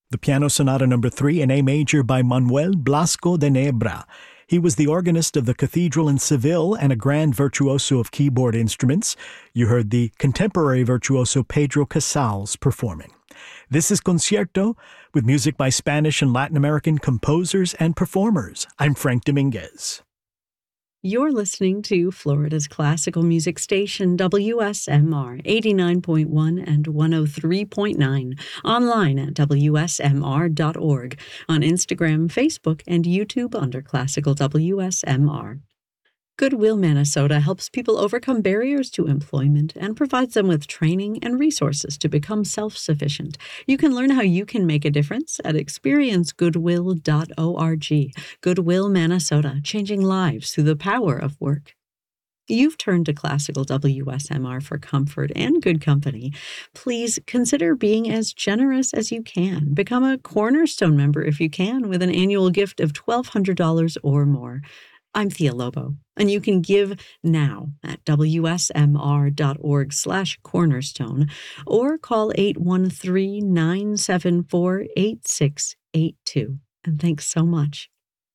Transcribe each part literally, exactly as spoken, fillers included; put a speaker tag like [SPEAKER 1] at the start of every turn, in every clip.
[SPEAKER 1] The Piano Sonata Number three in A Major by Manuel Blasco de Nebra. He was the organist of the cathedral in Seville and a grand virtuoso of keyboard instruments. You heard the contemporary virtuoso Pedro Casals performing. This is Concierto, with music by Spanish and Latin American composers and performers. I'm Frank Dominguez.
[SPEAKER 2] You're listening to Florida's classical music station, W S M R eighty-nine point one and one oh three point nine, online at W S M R dot org, on Instagram, Facebook, and YouTube under Classical W S M R. Goodwill Minnesota helps people overcome barriers to employment and provides them with training and resources to become self-sufficient. You can learn how you can make a difference at experience goodwill dot org. Goodwill Minnesota, changing lives through the power of work. You've turned to Classical W S M R for comfort and good company. Please consider being as generous as you can. Become a Cornerstone member if you can, with an annual gift of twelve hundred dollars or more. I'm Thea Lobo, and you can give now at W S M R dot org slash cornerstone or call eight one three, nine seven four, eight six eight two. And thanks so much.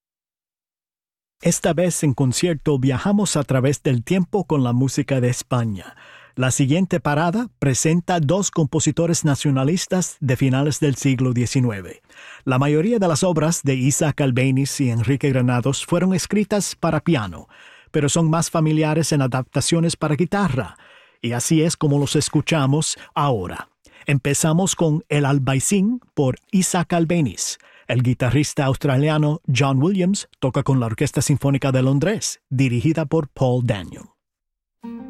[SPEAKER 1] Esta vez en Concierto viajamos a través del tiempo con la música de España. La siguiente parada presenta dos compositores nacionalistas de finales del siglo diecinueve. La mayoría de las obras de Isaac Albéniz y Enrique Granados fueron escritas para piano, pero son más familiares en adaptaciones para guitarra, y así es como los escuchamos ahora. Empezamos con El Albaicín por Isaac Albéniz. El guitarrista australiano John Williams toca con la Orquesta Sinfónica de Londres, dirigida por Paul Daniel.